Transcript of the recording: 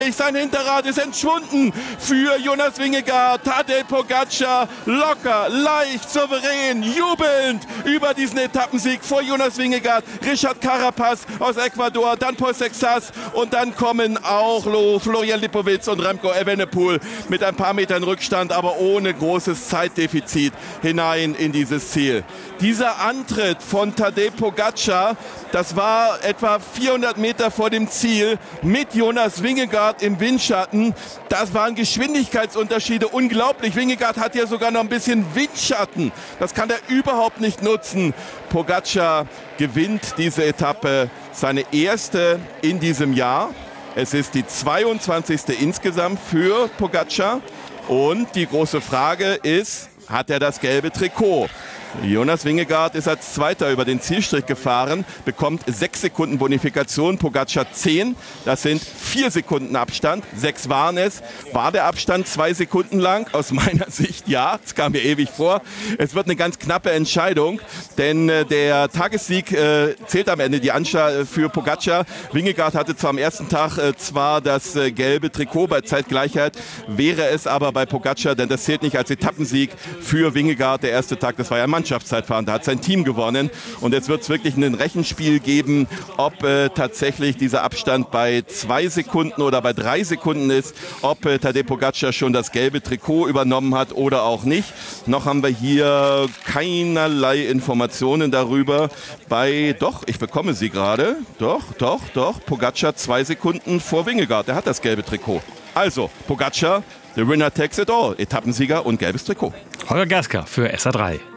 Sein Hinterrad ist entschwunden für Jonas Vingegaard. Tadej Pogačar locker, leicht, souverän, jubelnd über diesen Etappensieg vor Jonas Vingegaard. Richard Carapaz aus Ecuador, dann Paul Sexas und dann kommen auch Florian Lipowitz und Remco Evenepoel mit ein paar Metern Rückstand, aber ohne großes Zeitdefizit hinein in dieses Ziel. Dieser Antritt von Tadej Pogačar, das war etwa 400 Meter vor dem Ziel mit Jonas Vingegaard im Windschatten. Das waren Geschwindigkeitsunterschiede unglaublich. Vingegaard hat ja sogar noch ein bisschen Windschatten. Das kann er überhaupt nicht nutzen. Pogačar gewinnt diese Etappe, seine erste in diesem Jahr. Es ist die 22. insgesamt für Pogačar. Und die große Frage ist, hat er das gelbe Trikot? Jonas Vingegaard ist als Zweiter über den Zielstrich gefahren, bekommt 6 Sekunden Bonifikation, Pogačar 10. Das sind 4 Sekunden Abstand, 6 waren es. War der Abstand 2 Sekunden lang? Aus meiner Sicht ja, es kam mir ewig vor. Es wird eine ganz knappe Entscheidung, denn der Tagessieg zählt am Ende die Anschau für Pogačar. Vingegaard hatte zwar am ersten Tag zwar das gelbe Trikot, bei Zeitgleichheit wäre es aber bei Pogačar, denn das zählt nicht als Etappensieg für Vingegaard. Der erste Tag, das war ja Mannschaftszeitfahren, da hat sein Team gewonnen und jetzt wird es wirklich ein Rechenspiel geben, ob tatsächlich dieser Abstand bei 2 Sekunden oder bei 3 Sekunden ist, ob Tadej Pogačar schon das gelbe Trikot übernommen hat oder auch nicht. Noch haben wir hier keinerlei Informationen darüber. Doch, ich bekomme sie gerade. Doch, Pogačar 2 Sekunden vor Vingegaard, der hat das gelbe Trikot. Also, Pogačar, the winner takes it all. Etappensieger und gelbes Trikot. Holger Gerska für SA3.